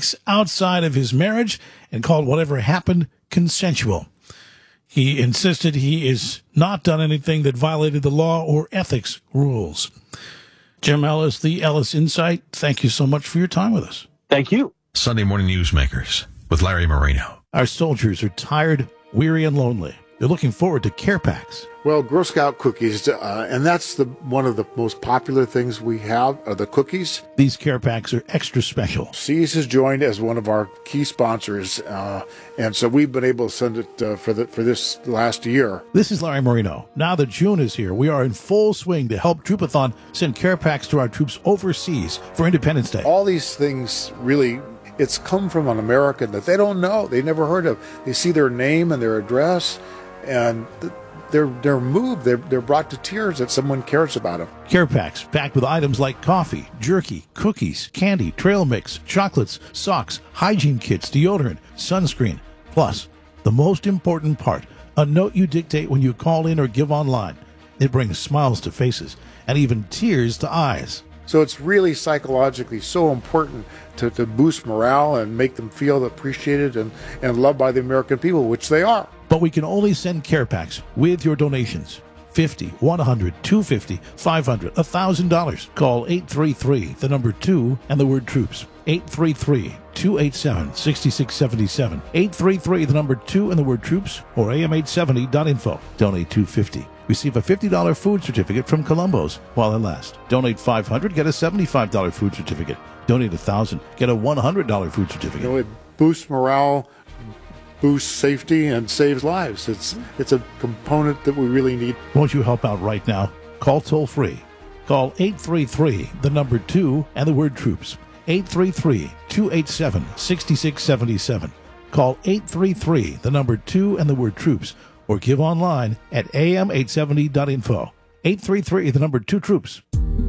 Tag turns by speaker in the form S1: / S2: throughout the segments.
S1: sex outside of his marriage and called whatever happened consensual. He insisted he has not done anything that violated the law or ethics rules. Jim Ellis, the Ellis Insight, thank you so much for your time with us.
S2: Thank you.
S3: Sunday Morning Newsmakers with Larry Moreno.
S1: Our soldiers are tired, weary, and lonely. They're looking forward to care packs.
S4: Well, Girl Scout cookies, and that's one of the most popular things we have, are the cookies.
S1: These care packs are extra special.
S4: Seas has joined as one of our key sponsors, and so we've been able to send it for this last year.
S1: This is Larry Moreno. Now that June is here, we are in full swing to help Troopathon send care packs to our troops overseas for Independence Day.
S4: All these things really, it's come from an American that they don't know, they never heard of. They see their name and their address, and they're moved. They're brought to tears that someone cares about them.
S1: Care packs packed with items like coffee, jerky, cookies, candy, trail mix, chocolates, socks, hygiene kits, deodorant, sunscreen. Plus, the most important part, a note you dictate when you call in or give online. It brings smiles to faces and even tears to eyes.
S4: So it's really psychologically so important to boost morale and make them feel appreciated and loved by the American people, which they are.
S1: But we can only send care packs with your donations. $50, $100, $250, $500, $1,000. Call 833, the number 2, and the word troops. 833-287-6677. 833, the number 2, and the word troops, or am870.info. Donate $250. Receive a $50 food certificate from Columbo's while it lasts. Donate $500, get a $75 food certificate. Donate $1,000, get a $100 food certificate.
S4: You know, it boosts morale, boosts safety, and saves lives. It's a component that we really need.
S1: Won't you help out right now? Call toll free. Call 833, the number 2, and the word troops. 833-287-6677. Call 833, the number 2, and the word troops, or give online at am870.info. 833, the number 2, troops.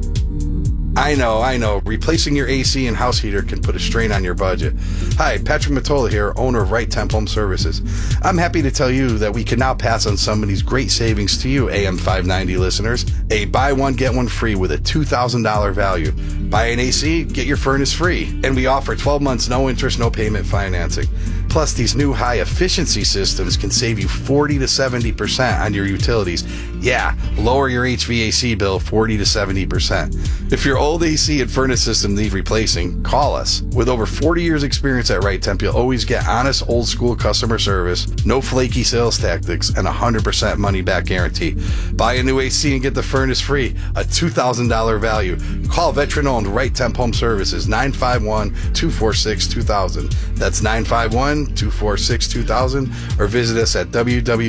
S5: I know. Replacing your AC and house heater can put a strain on your budget. Hi, Patrick Matola here, owner of Right Temp Home Services. I'm happy to tell you that we can now pass on some of these great savings to you, AM 590 listeners. A buy one, get one free with a $2,000 value. Buy an AC, get your furnace free. And we offer 12 months, no interest, no payment financing. Plus, these new high-efficiency systems can save you 40 to 70% on your utilities. Yeah, lower your HVAC bill 40 to 70%. If your old AC and furnace system needs replacing, call us. With over 40 years experience at Right Temp, you'll always get honest, old-school customer service, no flaky sales tactics, and a 100% money-back guarantee. Buy a new AC and get the furnace free, a $2,000 value. Call veteran-owned Right Temp Home Services, 951-246-2000. That's 951-246-2000, or visit us at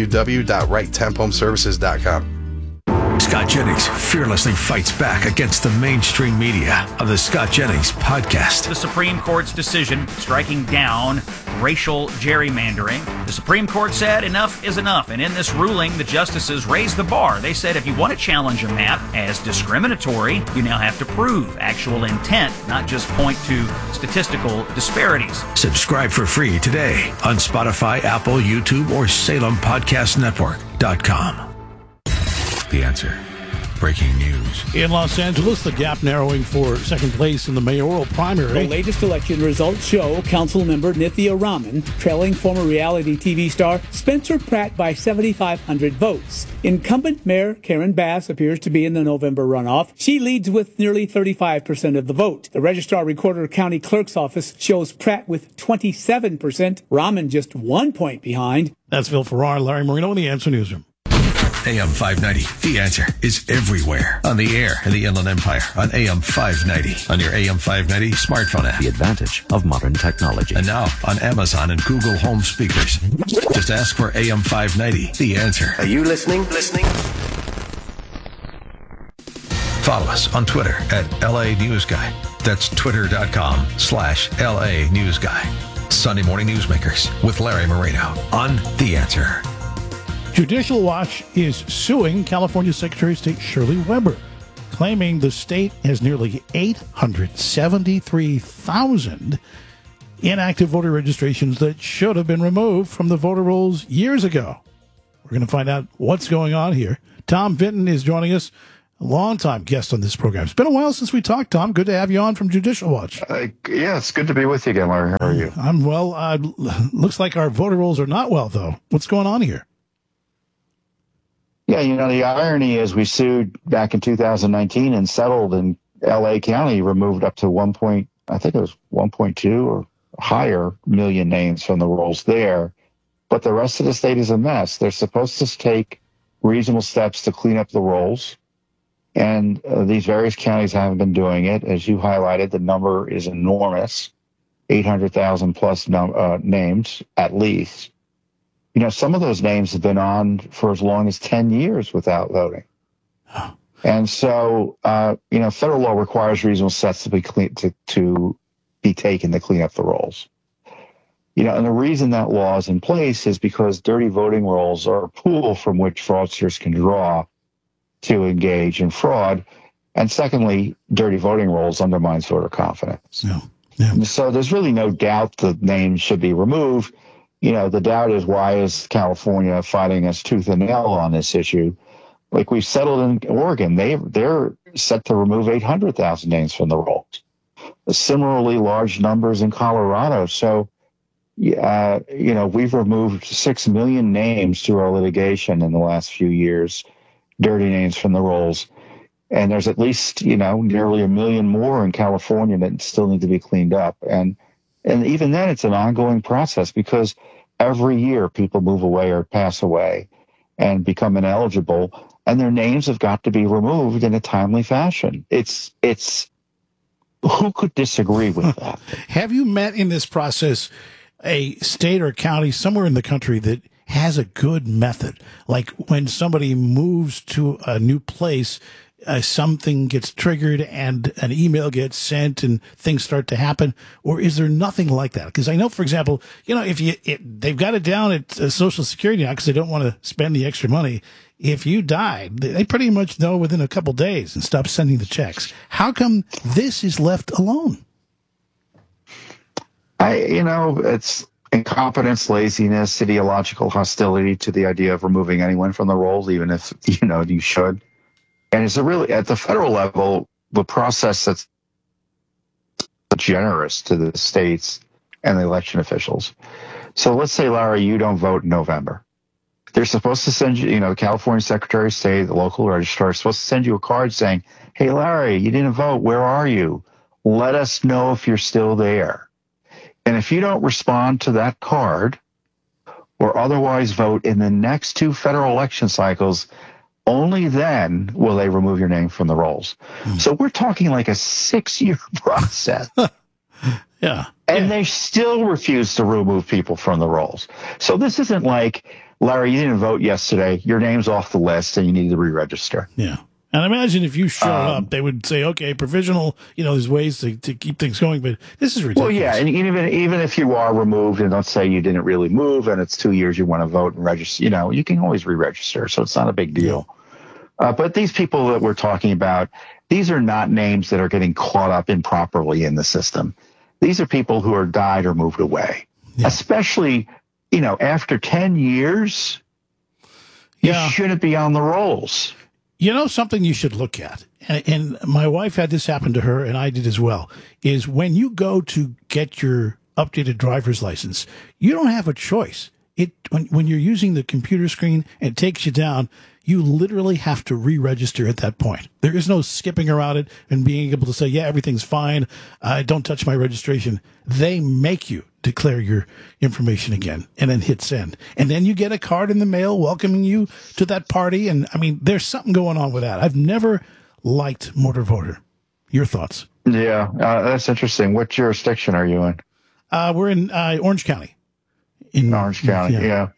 S5: www.righttemphomeservices.com.
S3: Scott Jennings fearlessly fights back against the mainstream media on the Scott Jennings Podcast.
S6: The Supreme Court's decision striking down racial gerrymandering. The Supreme Court said enough is enough, and in this ruling, the justices raised the bar. They said if you want to challenge a map as discriminatory, you now have to prove actual intent, not just point to statistical disparities.
S3: Subscribe for free today on Spotify, Apple, YouTube, or SalemPodcastNetwork.com. The Answer. Breaking news.
S1: In Los Angeles, the gap narrowing for second place in the mayoral primary.
S7: The latest election results show Councilmember Nithya Raman trailing former reality TV star Spencer Pratt by 7,500 votes. Incumbent Mayor Karen Bass appears to be in the November runoff. She leads with nearly 35% of the vote. The Registrar Recorder County Clerk's Office shows Pratt with 27%. Raman just 1 point behind.
S1: That's Phil Farrar, Larry Moreno in the Answer Newsroom.
S3: AM 590. The Answer is everywhere. On the air in the Inland Empire. On AM 590. On your AM 590 smartphone app.
S8: The advantage of modern technology.
S3: And now on Amazon and Google Home speakers. Just ask for AM 590. The Answer.
S9: Are you listening?
S3: Follow us on Twitter at LA News Guy. That's twitter.com/LA News Guy. Sunday Morning Newsmakers with Larry Moreno on The Answer.
S1: Judicial Watch is suing California Secretary of State Shirley Weber, claiming the state has nearly 873,000 inactive voter registrations that should have been removed from the voter rolls years ago. We're going to find out what's going on here. Tom Vinton is joining us. a long-time guest on this program. It's been a while since we talked, Tom. Good to have you on from Judicial Watch.
S2: Yeah, it's good to be with you again, Larry. How are you?
S1: I'm well. Looks like our voter rolls are not well, though. What's going on here?
S2: Yeah, the irony is we sued back in 2019 and settled in L.A. County, removed up to 1.2 or higher million names from the rolls there. But the rest of the state is a mess. They're supposed to take reasonable steps to clean up the rolls. And these various counties haven't been doing it. As you highlighted, the number is enormous, 800,000 plus names at least. Some of those names have been on for as long as 10 years without voting. And so, federal law requires reasonable steps to be taken to clean up the rolls. And the reason that law is in place is because dirty voting rolls are a pool from which fraudsters can draw to engage in fraud. And secondly, dirty voting rolls undermines voter confidence.
S1: Yeah. Yeah.
S2: So there's really no doubt the name should be removed. The doubt is, why is California fighting us tooth and nail on this issue? Like we've settled in Oregon, they're set to remove 800,000 names from the rolls. Similarly, large numbers in Colorado. So, we've removed 6 million names through our litigation in the last few years, dirty names from the rolls. And there's at least, nearly 1 million more in California that still need to be cleaned up. And even then, it's an ongoing process because every year people move away or pass away and become ineligible, and their names have got to be removed in a timely fashion. It's who could disagree with that?
S1: Have you met in this process a state or county somewhere in the country that has a good method? Like when somebody moves to a new place, something gets triggered and an email gets sent and things start to happen? Or is there nothing like that? Because I know, for example, if they've got it down at Social Security now because they don't want to spend the extra money. If you died, they pretty much know within a couple days and stop sending the checks. How come this is left alone?
S2: It's incompetence, laziness, ideological hostility to the idea of removing anyone from the rolls, even if, you should. And it's at the federal level, the process that's generous to the states and the election officials. So let's say, Larry, you don't vote in November. They're supposed to send you, the California Secretary of State, the local registrar, is supposed to send you a card saying, hey, Larry, you didn't vote. Where are you? Let us know if you're still there. And if you don't respond to that card or otherwise vote in the next 2 federal election cycles, only then will they remove your name from the rolls. So we're talking like a 6-year process.
S1: Yeah.
S2: And they still refuse to remove people from the rolls. So this isn't like, Larry, you didn't vote yesterday. Your name's off the list and you need to re-register.
S1: Yeah. And imagine if you showed up, they would say, okay, provisional, there's ways to keep things going, but this is ridiculous.
S2: Well, yeah, and even if you are removed and let's say you didn't really move and it's 2 years you want to vote and register, you can always re-register, so it's not a big deal. But these people that we're talking about, these are not names that are getting caught up improperly in the system. These are people who are died or moved away, especially, after 10 years, you shouldn't be on the rolls.
S1: Something you should look at, and my wife had this happen to her, and I did as well, is when you go to get your updated driver's license, you don't have a choice. When you're using the computer screen and it takes you down, you literally have to re-register at that point. There is no skipping around it and being able to say, yeah, everything's fine. Don't touch my registration. They make you declare your information again and then hit send. And then you get a card in the mail welcoming you to that party. And there's something going on with that. I've never liked Motor Voter. Your thoughts?
S2: Yeah, that's interesting. What jurisdiction are you in?
S1: We're in Orange County.
S2: In Orange County, yeah.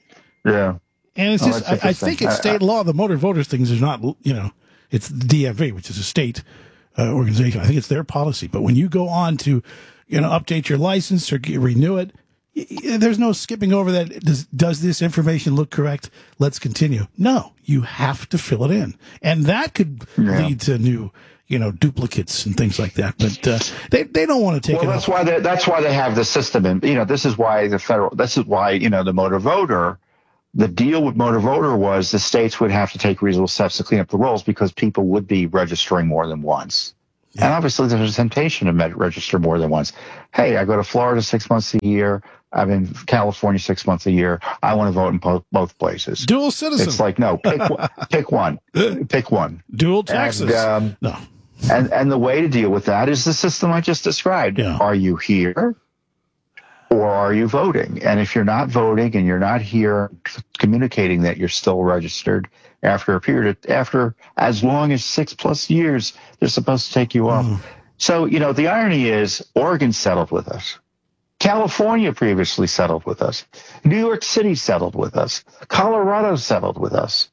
S1: And it's just, I think it's state law. The motor voters things is not, it's the DMV, which is a state organization. I think it's their policy. But when you go on to, update your license or renew it, there's no skipping over that. Does this information look correct? Let's continue. No, you have to fill it in. And that could lead to new, duplicates and things like that. But they don't want to take it.
S2: Well, that's why they have the system. And, this is why the motor voter the deal with motor voter was the states would have to take reasonable steps to clean up the rolls because people would be registering more than once. Yeah. And obviously there's a temptation to register more than once. Hey, I go to Florida 6 months a year. I'm in California 6 months a year. I want to vote in both places.
S1: Dual citizen.
S2: It's like, no, pick one. Pick one.
S1: Dual taxes.
S2: No. And the way to deal with that is the system I just described. Yeah. Are you here or are you voting? And if you're not voting and you're not here communicating that you're still registered after a period after as long as 6+ years, they're supposed to take you off. So, the irony is Oregon settled with us. California previously settled with us. New York City settled with us. Colorado settled with us.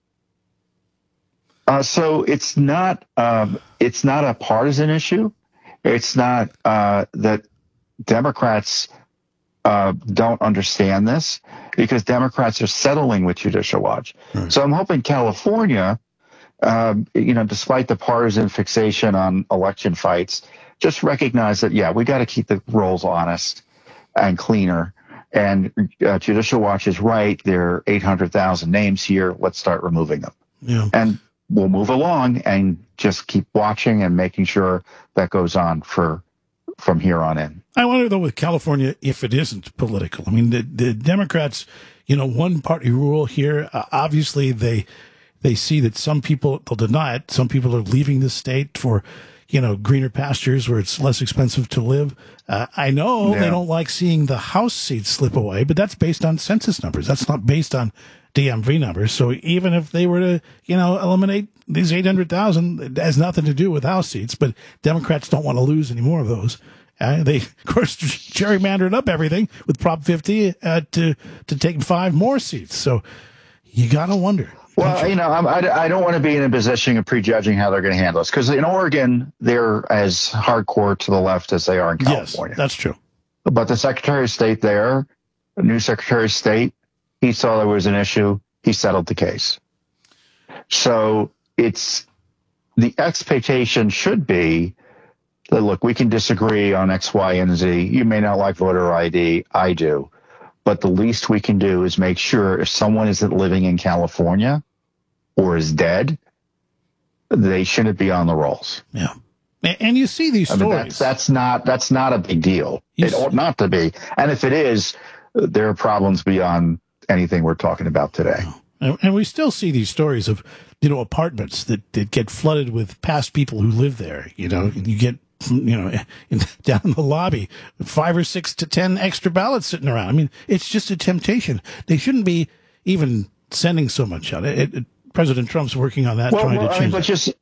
S2: So it's not a partisan issue. It's not that Democrats don't understand this, because Democrats are settling with Judicial Watch. Right. So I'm hoping California, despite the partisan fixation on election fights, just recognize that, we got to keep the rolls honest and cleaner. And Judicial Watch is right. There are 800,000 names here. Let's start removing them. Yeah. And we'll move along and just keep watching and making sure that goes on from here on in.
S1: I wonder, though, with California, if it isn't political. I mean, the Democrats, one party rule here. Obviously, they see that some people, they'll deny it. Some people are leaving the state for, greener pastures where it's less expensive to live. I know they don't like seeing the House seats slip away, but that's based on census numbers. That's not based on DMV numbers. So even if they were to, eliminate these 800,000, it has nothing to do with House seats, but Democrats don't want to lose any more of those. They, of course, gerrymandered up everything with Prop 50 to take 5 more seats. So you got to wonder.
S2: Well, I don't want to be in a position of prejudging how they're going to handle this, because in Oregon, they're as hardcore to the left as they are in California.
S1: Yes, that's true.
S2: But the Secretary of State there, the new Secretary of State, he saw there was an issue. He settled the case. So the expectation should be that, look, we can disagree on X, Y, and Z. You may not like voter ID. I do. But the least we can do is make sure if someone isn't living in California or is dead, they shouldn't be on the rolls.
S1: Yeah. And you see these stories.
S2: That's not a big deal. It ought not to be. And if it is, there are problems beyond anything we're talking about today.
S1: And we still see these stories of, apartments that get flooded with past people who live there. And you get, down in the lobby, 5 or 6 to 10 extra ballots sitting around. I mean, it's just a temptation. They shouldn't be even sending so much out. President Trump's working on that, trying to change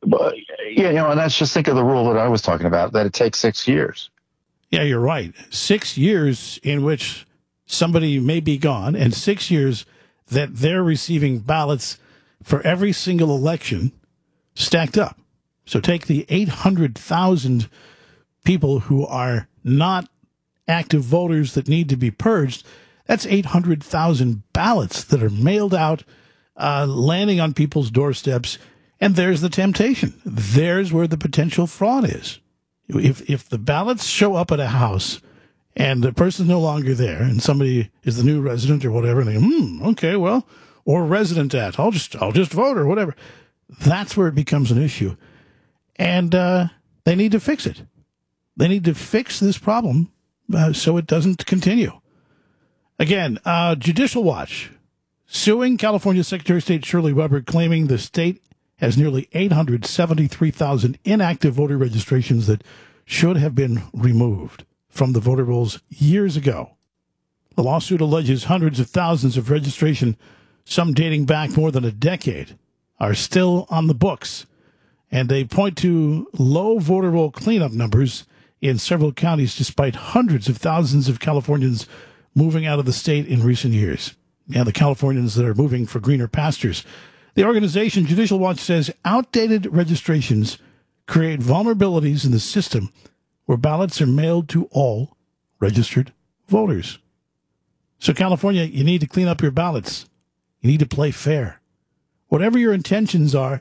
S2: and let's just think of the rule that I was talking about, that it takes 6 years.
S1: Yeah, you're right. 6 years in which somebody may be gone, and 6 years that they're receiving ballots for every single election stacked up. So take the 800,000 people who are not active voters that need to be purged. That's 800,000 ballots that are mailed out, landing on people's doorsteps. And there's the temptation. There's where the potential fraud is. If the ballots show up at a house and the person's no longer there and somebody is the new resident or whatever, and they okay, well, or resident at, I'll just vote or whatever. That's where it becomes an issue. And they need to fix it. They need to fix this problem so it doesn't continue. Again, Judicial Watch suing California Secretary of State Shirley Weber, claiming the state has nearly 873,000 inactive voter registrations that should have been removed from the voter rolls years ago. The lawsuit alleges hundreds of thousands of registration, some dating back more than a decade, are still on the books. And they point to low voter roll cleanup numbers in several counties, despite hundreds of thousands of Californians moving out of the state in recent years. Yeah, the Californians that are moving for greener pastures. The organization Judicial Watch says outdated registrations create vulnerabilities in the system where ballots are mailed to all registered voters. So California, you need to clean up your ballots. You need to play fair. Whatever your intentions are,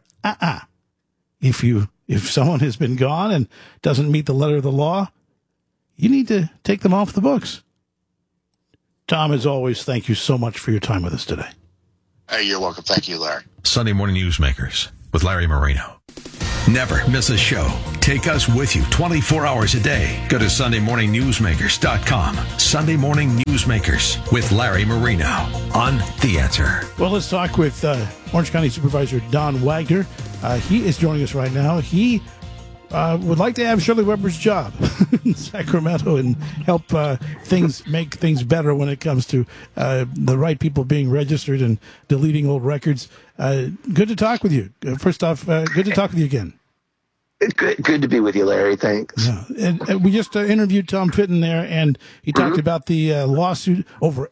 S1: If someone has been gone and doesn't meet the letter of the law, you need to take them off the books. Tom, as always, thank you so much for your time with us today.
S9: Hey, you're welcome. Thank you, Larry.
S3: Sunday Morning Newsmakers with Larry Marino. Never miss a show. Take us with you 24 hours a day. Go to SundayMorningNewsmakers.com. Sunday Morning Newsmakers with Larry Marino on The Answer.
S1: Well, let's talk with Orange County Supervisor Don Wagner. He is joining us right now. He would like to have Shirley Weber's job in Sacramento and help make things better when it comes to the right people being registered and deleting old records. Good to talk with you. First off, good to talk with you again.
S10: Good to be with you, Larry. Thanks.
S1: Yeah. And we just interviewed Tom Fitton there, and he talked about the lawsuit, over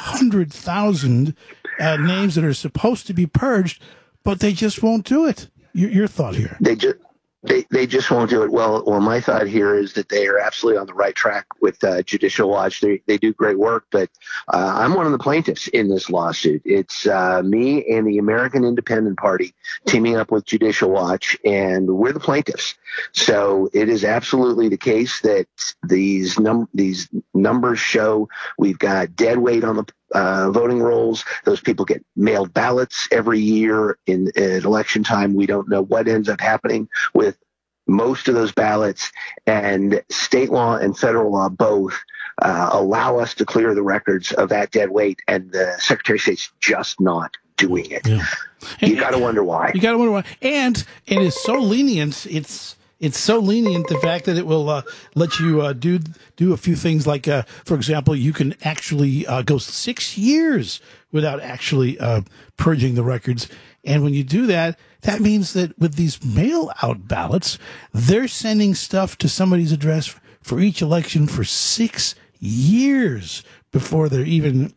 S1: 800,000 names that are supposed to be purged, but they just won't do it. Your thought here?
S10: They just won't do it. Well, my thought here is that they are absolutely on the right track with Judicial Watch. They do great work, but I'm one of the plaintiffs in this lawsuit. It's me and the American Independent Party teaming up with Judicial Watch, and we're the plaintiffs. So it is absolutely the case that these numbers show we've got dead weight on the voting rolls. Those people get mailed ballots every year at election time. We don't know what ends up happening with most of those ballots, and state law and federal law both allow us to clear the records of that dead weight, and the Secretary of State's just not doing it. Yeah. You got to wonder why.
S1: You got to wonder why. And it is so lenient. It's so lenient, the fact that it will let you do a few things like, for example, you can actually go 6 years without actually purging the records. And when you do that, that means that with these mail-out ballots, they're sending stuff to somebody's address for each election for 6 years before they're even,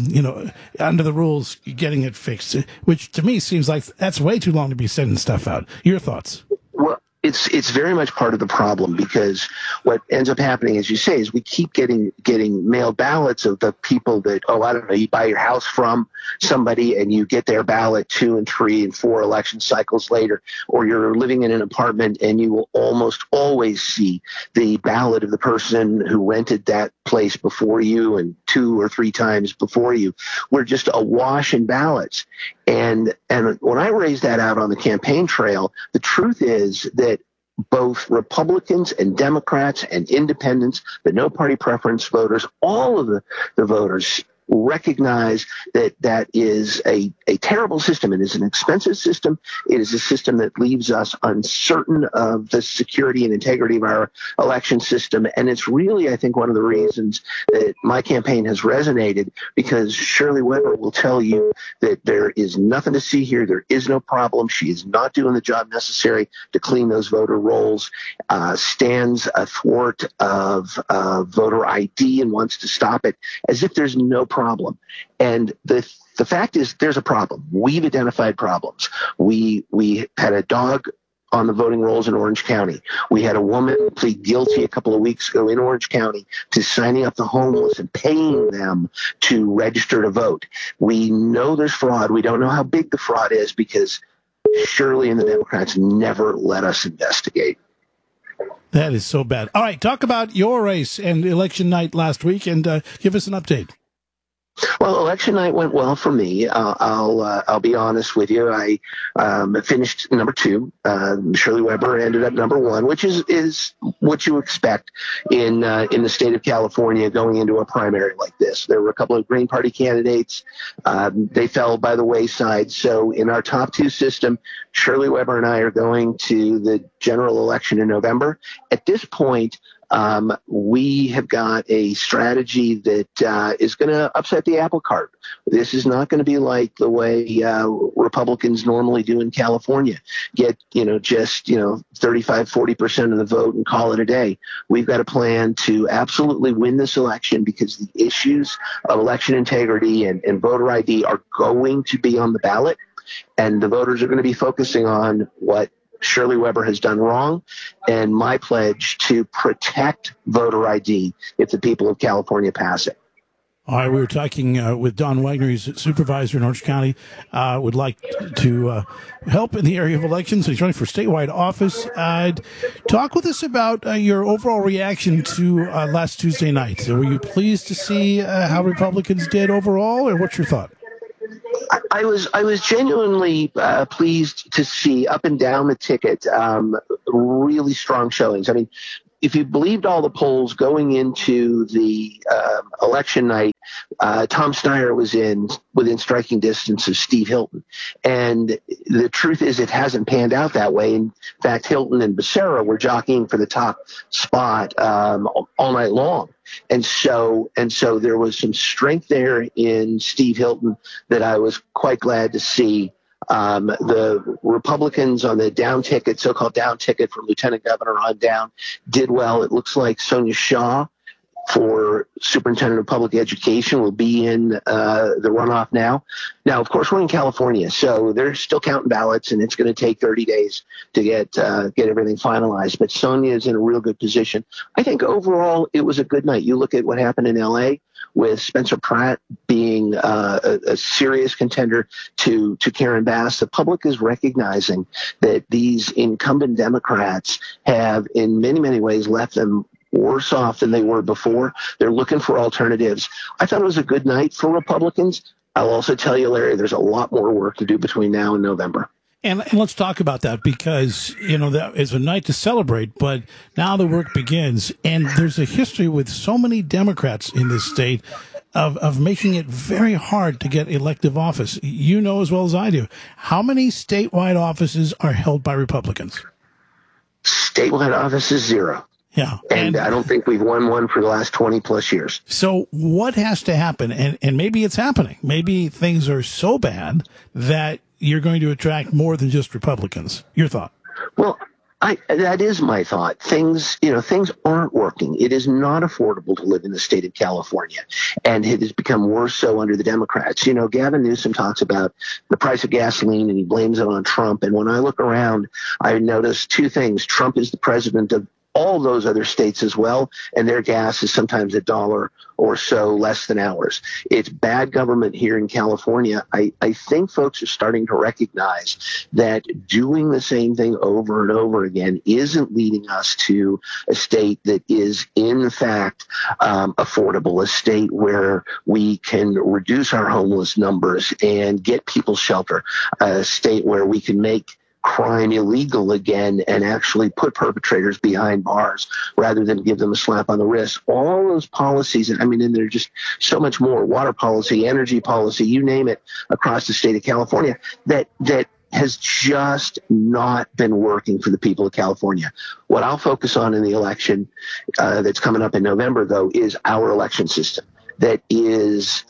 S1: under the rules, getting it fixed, which to me seems like that's way too long to be sending stuff out. Your thoughts?
S10: Well, it's very much part of the problem, because what ends up happening, as you say, is we keep getting mailed ballots of the people that, I don't know, you buy your house from somebody and you get their ballot 2 and 3 and 4 election cycles later, or you're living in an apartment and you will almost always see the ballot of the person who rented that place before you and 2 or 3 times before you. We're just awash in ballots. And when I raised that out on the campaign trail, the truth is that both Republicans and Democrats and independents, the no party preference voters, all of the voters recognize that that is a terrible system. It is an expensive system. It is a system that leaves us uncertain of the security and integrity of our election system. And it's really, I think, one of the reasons that my campaign has resonated, because Shirley Weber will tell you that there is nothing to see here. There is no problem. She is not doing the job necessary to clean those voter rolls, stands athwart of voter ID and wants to stop it as if there's no problem. And the fact is, there's a problem. We've identified problems. We had a dog on the voting rolls in Orange County. We had a woman plead guilty a couple of weeks ago in Orange County to signing up the homeless and paying them to register to vote. We know there's fraud. We don't know how big the fraud is, because Shirley and the Democrats never let us investigate.
S1: That is so bad. All right, talk about your race and election night last week, and give us an update.
S10: Well, election night went well for me. I'll be honest with you. I finished number 2. Shirley Weber ended up number 1, which is what you expect in the state of California going into a primary like this. There were a couple of Green Party candidates. They fell by the wayside. So in our top 2 system, Shirley Weber and I are going to the general election in November. At this point, we have got a strategy that is going to upset the apple cart. This is not going to be like the way Republicans normally do in California. Get, just 35-40% of the vote and call it a day. We've got a plan to absolutely win this election, because the issues of election integrity and voter ID are going to be on the ballot, and the voters are going to be focusing on what Shirley Weber has done wrong, and my pledge to protect voter ID if the people of California pass it.
S1: All right, we were talking with Don Wagner. He's a supervisor in Orange County. Would like to help in the area of elections. He's running for statewide office. Talk with us about your overall reaction to last Tuesday night. Were you pleased to see how Republicans did overall, or what's your thought?
S10: I was genuinely pleased to see up and down the ticket really strong showings. I mean, if you believed all the polls going into the election night, Tom Steyer was within striking distance of Steve Hilton. And the truth is it hasn't panned out that way. In fact, Hilton and Becerra were jockeying for the top spot all night long. And so there was some strength there in Steve Hilton that I was quite glad to see. The Republicans on the down ticket, so-called down ticket from Lieutenant Governor on down, did well. It looks like Sonia Shaw for Superintendent of Public Education will be in the runoff now. Now, of course, we're in California, so they're still counting ballots, and it's going to take 30 days to get everything finalized. But Sonia is in a real good position. I think overall it was a good night. You look at what happened in L.A. with Spencer Pratt being a serious contender to Karen Bass. The public is recognizing that these incumbent Democrats have, in many, many ways, left them worse off than they were before. They're looking for alternatives. I thought it was a good night for Republicans. I'll also tell you, Larry, there's a lot more work to do between now and November.
S1: And let's talk about that because, that is a night to celebrate, but now the work begins. And there's a history with so many Democrats in this state of making it very hard to get elective office. You know as well as I do. How many statewide offices are held by Republicans?
S10: Statewide offices, 0.
S1: Yeah.
S10: And I don't think we've won one for the last 20 plus years.
S1: So what has to happen? And maybe it's happening. Maybe things are so bad that you're going to attract more than just Republicans. Your thought?
S10: Well, that is my thought. Things aren't working. It is not affordable to live in the state of California, and it has become worse so under the Democrats. Gavin Newsom talks about the price of gasoline, and he blames it on Trump. And when I look around, I notice two things. Trump is the president of all those other states as well, and their gas is sometimes $1 or so less than ours. It's bad government here in California. I think folks are starting to recognize that doing the same thing over and over again isn't leading us to a state that is, in fact, affordable, a state where we can reduce our homeless numbers and get people shelter, a state where we can make crime illegal again and actually put perpetrators behind bars rather than give them a slap on the wrist. All those policies, and there's just so much more, water policy, energy policy, you name it, across the state of California, that has just not been working for the people of California. What I'll focus on in the election that's coming up in November, though, is our election system that is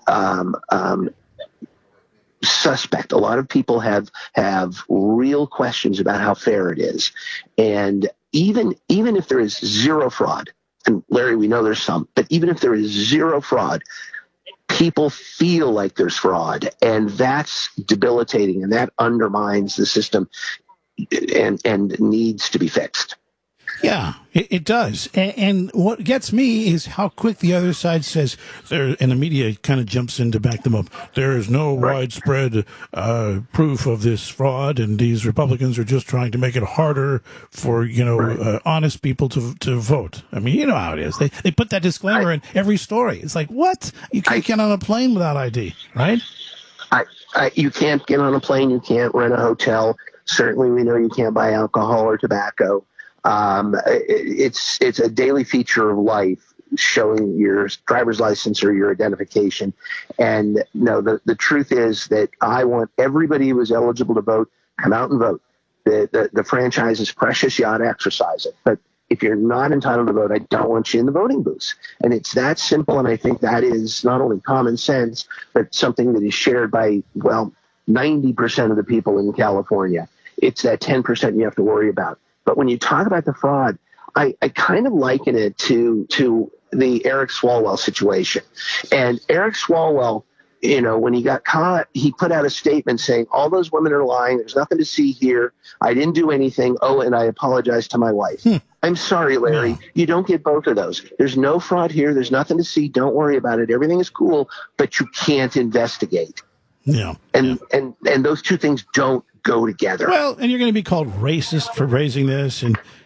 S10: suspect. A lot of people have real questions about how fair it is. And even if there is zero fraud, and Larry, we know there's some, but even if there is zero fraud, people feel like there's fraud, and that's debilitating, and that undermines the system and needs to be fixed.
S1: Yeah, it does. And what gets me is how quick the other side says, and the media kind of jumps in to back them up. There is no widespread proof of this fraud, and these Republicans are just trying to make it harder for, honest people to vote. I mean, you know how it is. They put that disclaimer in every story. It's like, what? You can't get on a plane without ID, right?
S10: You can't get on a plane. You can't rent a hotel. Certainly, we know you can't buy alcohol or tobacco. It's a daily feature of life, showing your driver's license or your identification. And no, the truth is that I want everybody who is eligible to vote, come out and vote. The franchise is precious. You ought to exercise it. But if you're not entitled to vote, I don't want you in the voting booths. And it's that simple. And I think that is not only common sense, but something that is shared by, 90% of the people in California. It's that 10% you have to worry about. But when you talk about the fraud, I kind of liken it to the Eric Swalwell situation. And Eric Swalwell, when he got caught, he put out a statement saying, all those women are lying. There's nothing to see here. I didn't do anything. Oh, and I apologize to my wife. I'm sorry, Larry. Yeah. You don't get both of those. There's no fraud here. There's nothing to see. Don't worry about it. Everything is cool, but you can't investigate.
S1: Yeah.
S10: And those two things don't go together.
S1: Well, and you're going to be called racist for raising this, and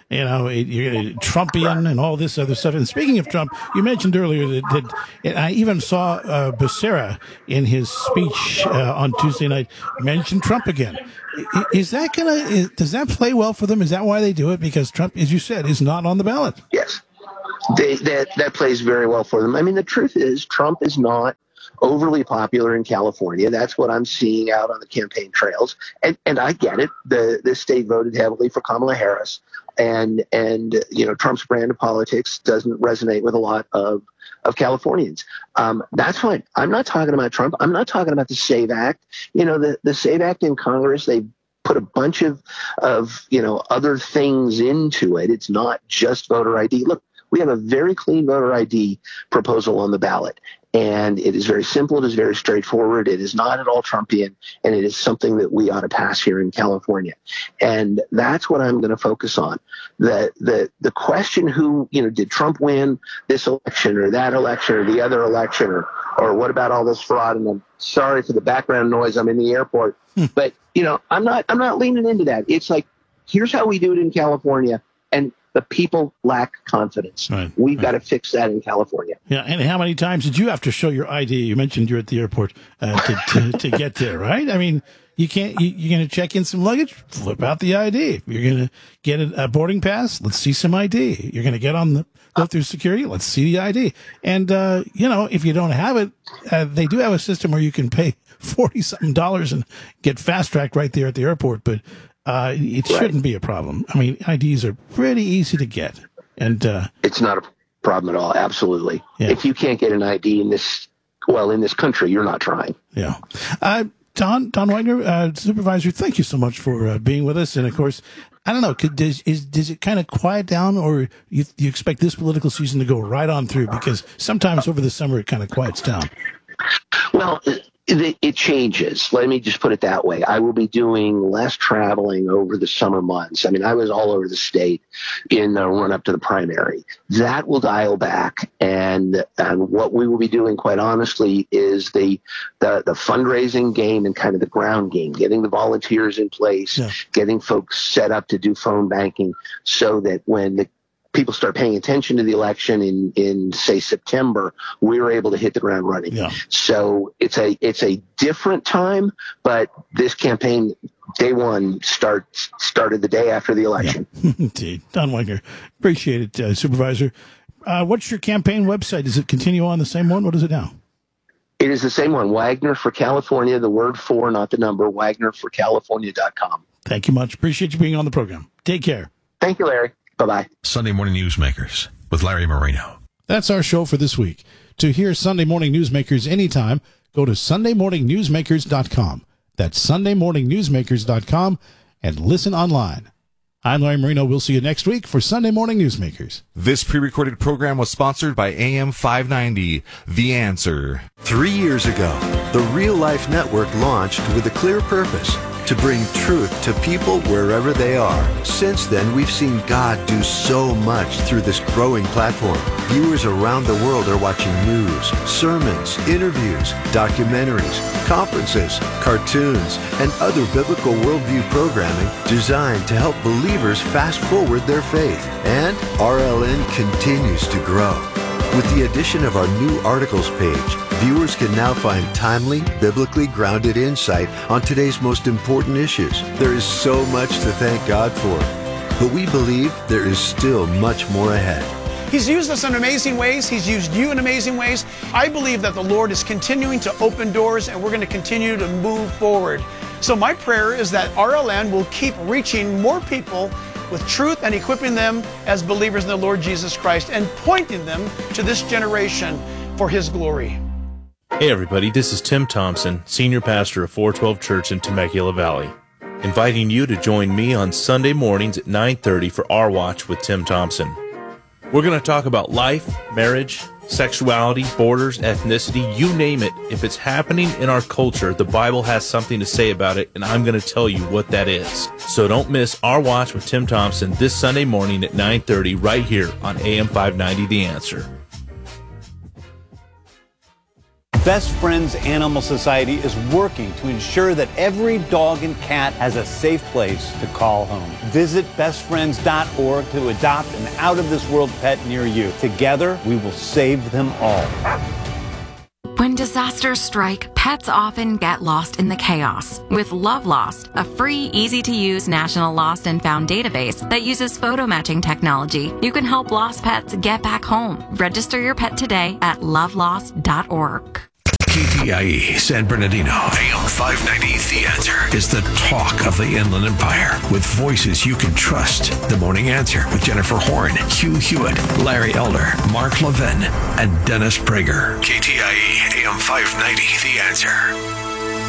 S1: you're Trumpian and all this other stuff. And speaking of Trump, you mentioned earlier that I even saw Becerra in his speech on Tuesday night mention Trump again. Is that does that play well for them? Is that why they do it? Because Trump, as you said, is not on the ballot.
S10: Yes, that plays very well for them. I mean, the truth is, Trump is not overly popular in California. That's what I'm seeing out on the campaign trails. And I get it. The state voted heavily for Kamala Harris. And Trump's brand of politics doesn't resonate with a lot of Californians. That's fine. I'm not talking about Trump. I'm not talking about the SAVE Act. The SAVE Act in Congress, they put a bunch of other things into it. It's not just voter ID. Look, we have a very clean voter ID proposal on the ballot. And it is very simple. It is very straightforward. It is not at all Trumpian. And it is something that we ought to pass here in California. And that's what I'm going to focus on. The question did Trump win this election or that election or the other election or what about all this fraud? And I'm sorry for the background noise. I'm in the airport. But, I'm not leaning into that. It's like, here's how we do it in California. And the people lack confidence. Right. We've got to fix that in California.
S1: Yeah, and how many times did you have to show your ID? You mentioned you're at the airport to get there, right? I mean, you can't. You're going to check in some luggage, flip out the ID. You're going to get a boarding pass. Let's see some ID. You're going to go through security. Let's see the ID. And if you don't have it, they do have a system where you can pay $40-something and get fast tracked right there at the airport, but. It shouldn't be a problem. I mean, IDs are pretty easy to get, and
S10: it's not a problem at all. Absolutely.
S1: Yeah.
S10: If you can't get an ID in this country, you're not trying.
S1: Yeah. Don Wagner, supervisor, thank you so much for being with us. And of course, I don't know, does it kind of quiet down, or you expect this political season to go right on through? Because sometimes over the summer it kind of quiets down.
S10: Well. It changes. Let me just put it that way. I will be doing less traveling over the summer months. I mean, I was all over the state in the run up to the primary. That will dial back. And what we will be doing, quite honestly, is the fundraising game and kind of the ground game, getting the volunteers in place, getting folks set up to do phone banking so that when the people start paying attention to the election in say September, we were able to hit the ground running. Yeah. So it's a different time, but this campaign day one started the day after the election.
S1: Yeah. Indeed. Don Wagner, appreciate it, Supervisor. What's your campaign website? Does it continue on the same one? What is it now?
S10: It is the same one, Wagner for California, the word for, not the number, WagnerForCalifornia.com.
S1: Thank you much. Appreciate you being on the program. Take care.
S10: Thank you, Larry. Bye-bye.
S3: Sunday Morning Newsmakers with Larry Marino.
S1: That's our show for this week. To hear Sunday Morning Newsmakers anytime, go to SundayMorningNewsmakers.com. That's SundayMorningNewsmakers.com and listen online. I'm Larry Marino. We'll see you next week for Sunday Morning Newsmakers.
S9: This pre-recorded program was sponsored by AM 590, The Answer.
S11: 3 years ago, the Real Life Network launched with a clear purpose: to bring truth to people wherever they are. Since then, we've seen God do so much through this growing platform. Viewers around the world are watching news, sermons, interviews, documentaries, conferences, cartoons, and other biblical worldview programming designed to help believers fast forward their faith. And RLN continues to grow. With the addition of our new articles page, viewers can now find timely, biblically grounded insight on today's most important issues. There is so much to thank God for, but we believe there is still much more ahead.
S12: He's used us in amazing ways. He's used you in amazing ways. I believe that the Lord is continuing to open doors, and we're going to continue to move forward. So my prayer is that RLN will keep reaching more people with truth and equipping them as believers in the Lord Jesus Christ and pointing them to this generation for His glory.
S13: Hey everybody, this is Tim Thompson, Senior Pastor of 412 Church in Temecula Valley, inviting you to join me on Sunday mornings at 9:30 for Our Watch with Tim Thompson. We're going to talk about life, marriage, sexuality, borders, ethnicity, you name it. If it's happening in our culture, the Bible has something to say about it, and I'm going to tell you what that is. So don't miss Our Watch with Tim Thompson this Sunday morning at 9:30 right here on AM 590 The Answer.
S14: Best Friends Animal Society is working to ensure that every dog and cat has a safe place to call home. Visit bestfriends.org to adopt an out-of-this-world pet near you. Together, we will save them all.
S15: When disasters strike, pets often get lost in the chaos. With Love Lost, a free, easy-to-use national lost and found database that uses photo matching technology, you can help lost pets get back home. Register your pet today at lovelost.org.
S3: KTIE San Bernardino, AM 590, The Answer, is the talk of the Inland Empire with voices you can trust. The Morning Answer with Jennifer Horn, Hugh Hewitt, Larry Elder, Mark Levin, and Dennis Prager. KTIE AM 590, The Answer.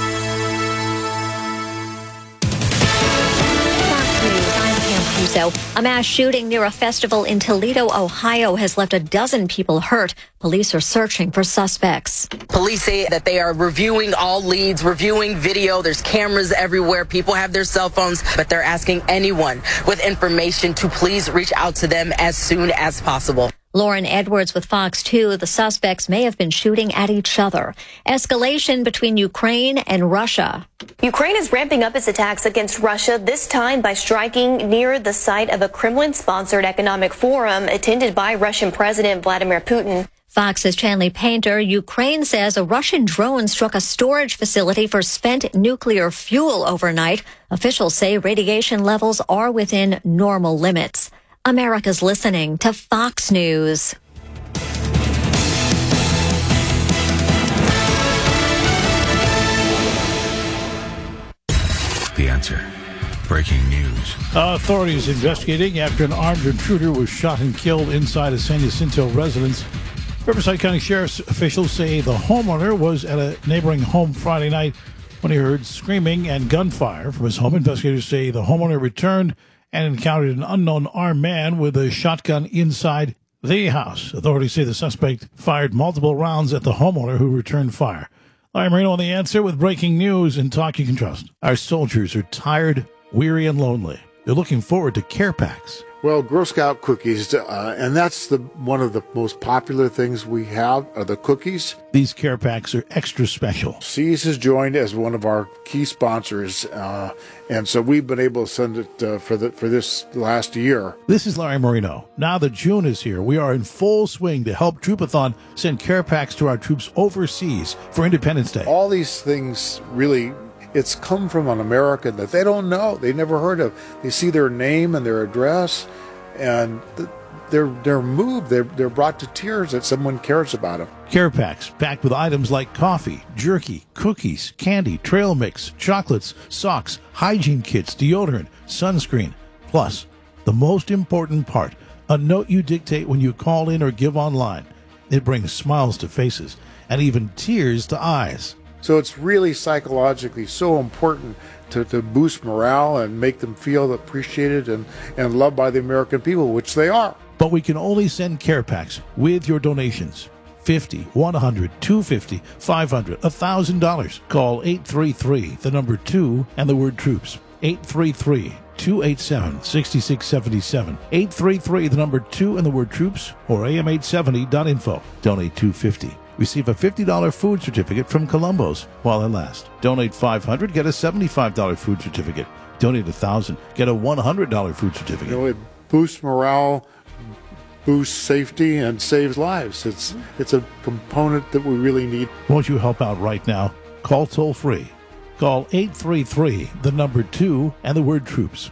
S16: A mass shooting near a festival in Toledo, Ohio has left a dozen people hurt. Police are searching for suspects.
S17: Police say that they are reviewing all leads, reviewing video. There's cameras everywhere. People have their cell phones, but they're asking anyone with information to please reach out to them as soon as possible.
S16: Lauren Edwards with Fox 2. The suspects may have been shooting at each other. Escalation between Ukraine and Russia.
S18: Ukraine is ramping up its attacks against Russia, this time by striking near the site of a Kremlin-sponsored economic forum attended by Russian President Vladimir Putin.
S16: Fox's Chanley Painter. Ukraine says a Russian drone struck a storage facility for spent nuclear fuel overnight. Officials say radiation levels are within normal limits. America's listening to Fox News.
S3: The Answer. Breaking news.
S1: Authorities investigating after an armed intruder was shot and killed inside a San Jacinto residence. Riverside County Sheriff's officials say the homeowner was at a neighboring home Friday night when he heard screaming and gunfire from his home. Investigators say the homeowner returned and encountered an unknown armed man with a shotgun inside the house. Authorities say the suspect fired multiple rounds at the homeowner who returned fire. Larry Marino on The Answer with breaking news and talk you can trust. Our soldiers are tired, weary, and lonely. They're looking forward to care packs.
S4: Well, Girl Scout cookies, and that's one of the most popular things we have are the cookies.
S1: These care packs are extra special.
S4: Seas has joined as one of our key sponsors, and so we've been able to send it for this last year.
S1: This is Larry Marino. Now that June is here, we are in full swing to help Troopathon send care packs to our troops overseas for Independence Day.
S4: All these things really... It's come from an American that they don't know, they never heard of. They see their name and their address, and they're moved. They're brought to tears that someone cares about them.
S1: Care packs packed with items like coffee, jerky, cookies, candy, trail mix, chocolates, socks, hygiene kits, deodorant, sunscreen. Plus, the most important part, a note you dictate when you call in or give online. It brings smiles to faces and even tears to eyes.
S4: So it's really psychologically so important to boost morale and make them feel appreciated and loved by the American people, which they are.
S1: But we can only send care packs with your donations. $50, $100, $250, $500, $1,000. Call 833, the number 2, and the word troops. 833-287-6677. 833, the number 2, and the word troops, or am870.info. Donate $250. Receive a $50 food certificate from Columbo's while it lasts. Donate $500, get a $75 food certificate. Donate $1,000, get a $100 food certificate.
S4: You know, it boosts morale, boosts safety, and saves lives. It's a component that we really need.
S1: Won't you help out right now? Call toll free. Call 833, the number 2, and the word troops.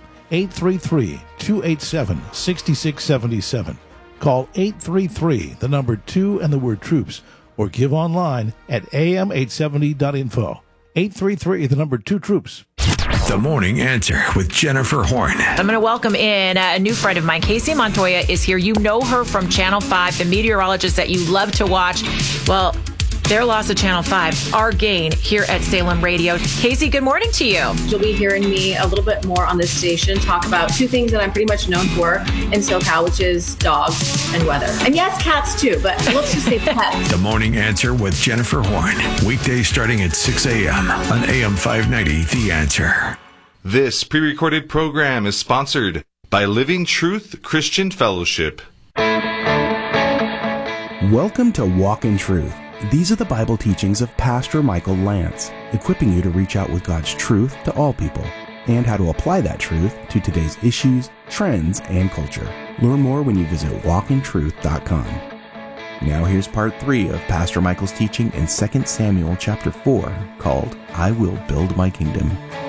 S1: 833-287-6677. Call 833, the number 2, and the word troops. Or give online at am870.info. 833, the number 2, troops.
S3: The Morning Answer with Jennifer Horn.
S19: I'm going to welcome in a new friend of mine. Casey Montoya is here. You know her from Channel 5, the meteorologist that you love to watch. Well, their loss of Channel 5, our gain here at Salem Radio. Casey, good morning to you.
S20: You'll be hearing me a little bit more on this station talk about two things that I'm pretty much known for in SoCal, which is dogs and weather. And yes, cats too, but let's just say pets.
S3: The Morning Answer with Jennifer Horn. Weekdays starting at 6 a.m. on AM 590, The Answer.
S9: This pre-recorded program is sponsored by Living Truth Christian Fellowship.
S21: Welcome to Walk in Truth, These are the Bible teachings of Pastor Michael Lance, equipping you to reach out with God's truth to all people and how to apply that truth to today's issues, trends, and culture. Learn more when you visit walkintruth.com. Now here's part 3 of Pastor Michael's teaching in 2 Samuel chapter 4 called, I Will Build My Kingdom.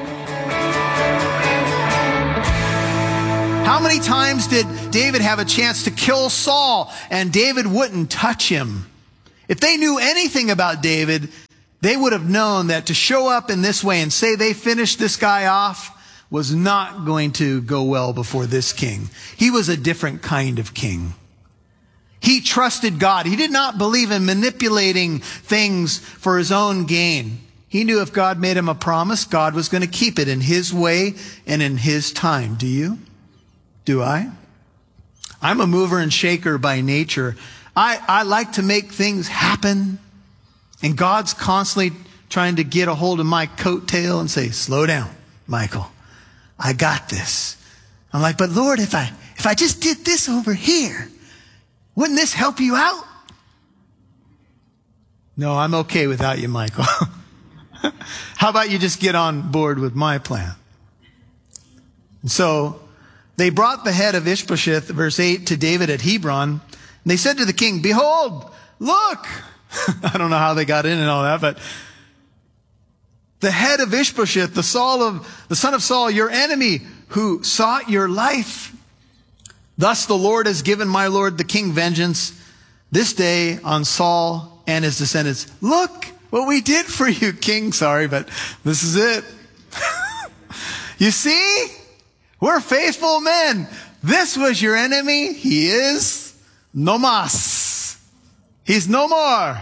S22: How many times did David have a chance to kill Saul and David wouldn't touch him? If they knew anything about David, they would have known that to show up in this way and say they finished this guy off was not going to go well before this king. He was a different kind of king. He trusted God. He did not believe in manipulating things for his own gain. He knew if God made him a promise, God was going to keep it in his way and in his time. Do you? Do I? I'm a mover and shaker by nature. I like to make things happen. And God's constantly trying to get a hold of my coattail and say, slow down, Michael. I got this. I'm like, but Lord, if I just did this over here, wouldn't this help you out? No, I'm okay without you, Michael. How about you just get on board with my plan? And so they brought the head of Ishbosheth, verse 8, to David at Hebron. And they said to the king, behold, look. I don't know how they got in and all that, but the head of Ishbosheth, the son of Saul, your enemy, who sought your life. Thus the Lord has given my lord the king vengeance this day on Saul and his descendants. Look what we did for you, king. Sorry, but this is it. You see? We're faithful men. This was your enemy. He is no mas. He's no more.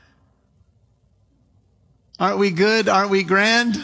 S22: Aren't we good? Aren't we grand?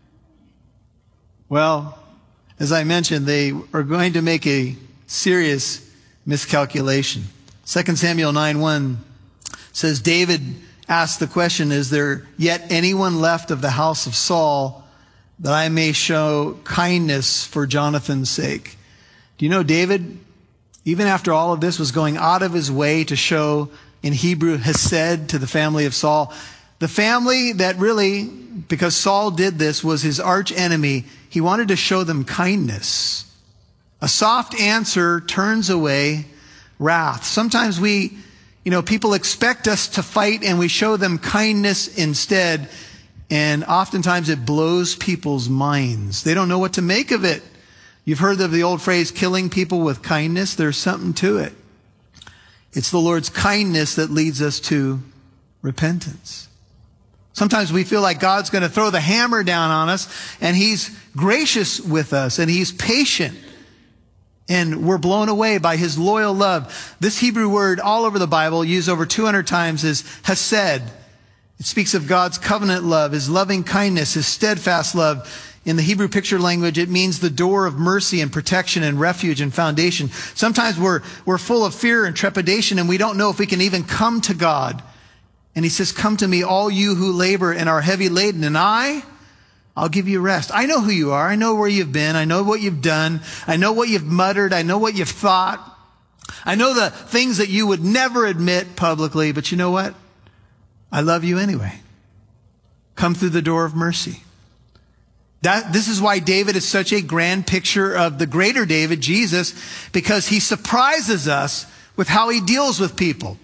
S22: Well, as I mentioned, they are going to make a serious miscalculation. 2 Samuel 9:1 says, David asked the question, is there yet anyone left of the house of Saul that I may show kindness for Jonathan's sake? Do you know David, even after all of this, was going out of his way to show in Hebrew hesed to the family of Saul? The family that really, because Saul did this, was his arch enemy. He wanted to show them kindness. A soft answer turns away wrath. Sometimes people expect us to fight and we show them kindness instead. And oftentimes it blows people's minds. They don't know what to make of it. You've heard of the old phrase, killing people with kindness. There's something to it. It's the Lord's kindness that leads us to repentance. Sometimes we feel like God's going to throw the hammer down on us, and he's gracious with us, and he's patient. And we're blown away by his loyal love. This Hebrew word all over the Bible, used over 200 times, is hesed. It speaks of God's covenant love, his loving kindness, his steadfast love. In the Hebrew picture language, it means the door of mercy and protection and refuge and foundation. Sometimes we're full of fear and trepidation, and we don't know if we can even come to God. And he says, come to me, all you who labor and are heavy laden, and I'll give you rest. I know who you are. I know where you've been. I know what you've done. I know what you've muttered. I know what you've thought. I know the things that you would never admit publicly, but you know what? I love you anyway. Come through the door of mercy. This is why David is such a grand picture of the greater David, Jesus, because he surprises us with how he deals with people.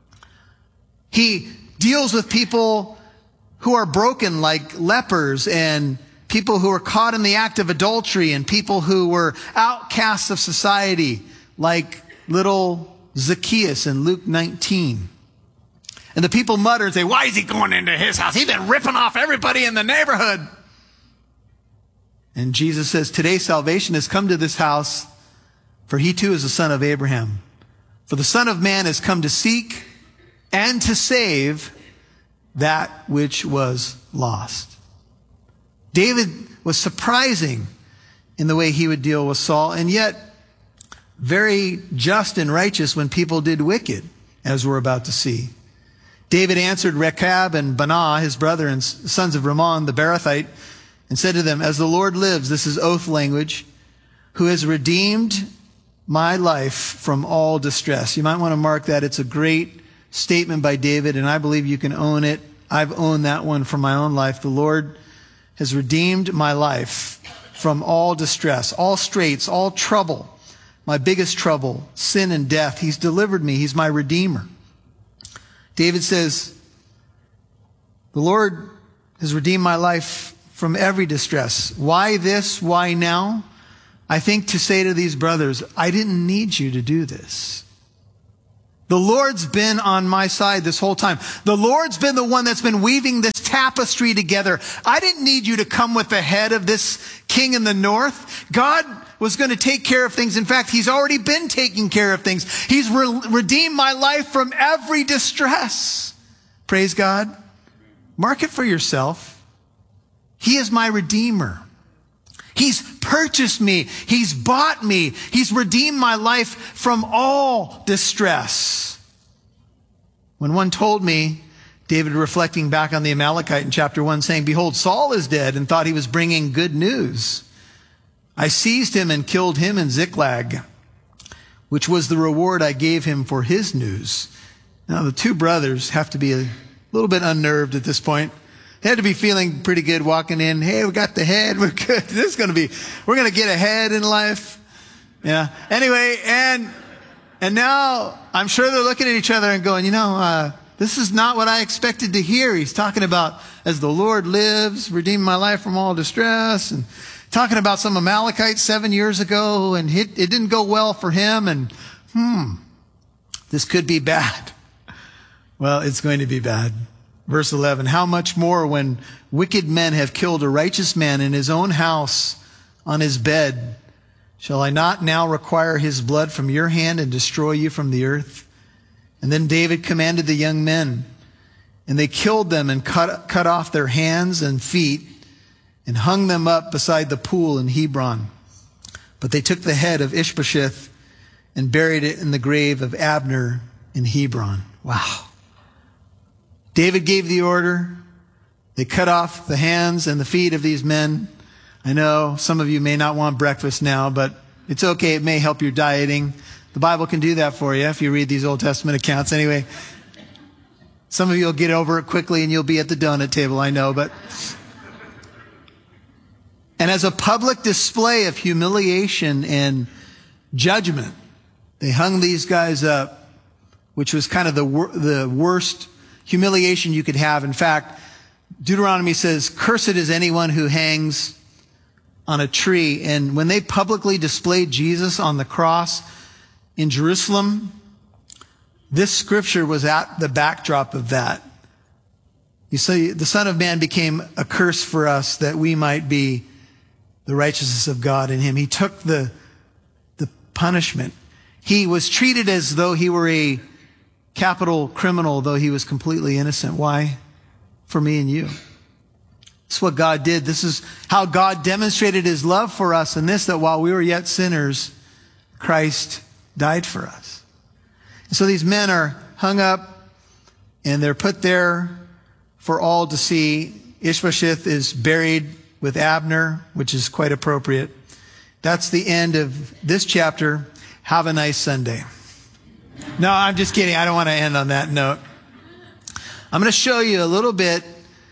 S22: He deals with people who are broken like lepers, and people who are caught in the act of adultery, and people who were outcasts of society like little Zacchaeus in Luke 19. And the people mutter and say, why is he going into his house? He's been ripping off everybody in the neighborhood. And Jesus says, today salvation has come to this house, for he too is the son of Abraham. For the Son of Man has come to seek and to save that which was lost. David was surprising in the way he would deal with Saul, and yet very just and righteous when people did wicked, as we're about to see. David answered Rechab and Baanah, his brother and sons of Rimmon, the Beerothite, and said to them, as the Lord lives, this is oath language, who has redeemed my life from all distress. You might want to mark that. It's a great statement by David, and I believe you can own it. I've owned that one for my own life. The Lord has redeemed my life from all distress, all straits, all trouble, my biggest trouble, sin and death. He's delivered me. He's my Redeemer. David says, the Lord has redeemed my life from every distress. Why this? Why now? I think to say to these brothers, I didn't need you to do this. The Lord's been on my side this whole time. The Lord's been the one that's been weaving this tapestry together. I didn't need you to come with the head of this king in the north. God was going to take care of things. In fact, he's already been taking care of things. He's redeemed my life from every distress. Praise God. Mark it for yourself. He is my Redeemer. He's purchased me. He's bought me. He's redeemed my life from all distress. When one told me, David reflecting back on the Amalekite in chapter 1, saying, behold, Saul is dead, and thought he was bringing good news, I seized him and killed him in Ziklag, which was the reward I gave him for his news. Now, the two brothers have to be a little bit unnerved at this point. They had to be feeling pretty good walking in. Hey, we got the head. We're good. We're going to get ahead in life. Yeah. Anyway, and now I'm sure they're looking at each other and going, this is not what I expected to hear. He's talking about, as the Lord lives, redeeming my life from all distress, and talking about some Amalekites 7 years ago, and it didn't go well for him, and this could be bad. Well, it's going to be bad. Verse 11, how much more when wicked men have killed a righteous man in his own house on his bed? Shall I not now require his blood from your hand and destroy you from the earth? And then David commanded the young men, and they killed them and cut off their hands and feet and hung them up beside the pool in Hebron. But they took the head of Ishbosheth and buried it in the grave of Abner in Hebron. Wow. David gave the order. They cut off the hands and the feet of these men. I know some of you may not want breakfast now, but it's okay. It may help your dieting. The Bible can do that for you if you read these Old Testament accounts. Anyway, some of you will get over it quickly and you'll be at the donut table, I know. And as a public display of humiliation and judgment, they hung these guys up, which was kind of the worst humiliation you could have. In fact, Deuteronomy says, cursed is anyone who hangs on a tree. And when they publicly displayed Jesus on the cross in Jerusalem, this scripture was at the backdrop of that. You see, the Son of Man became a curse for us that we might be the righteousness of God in him. He took the punishment. He was treated as though he were a capital criminal, though he was completely innocent. Why? For me and you. This is what God did. This is how God demonstrated his love for us in this, that while we were yet sinners, Christ died for us. And so these men are hung up and they're put there for all to see. Ishbosheth is buried with Abner, which is quite appropriate. That's the end of this chapter. Have a nice Sunday. No, I'm just kidding. I don't want to end on that note. I'm going to show you a little bit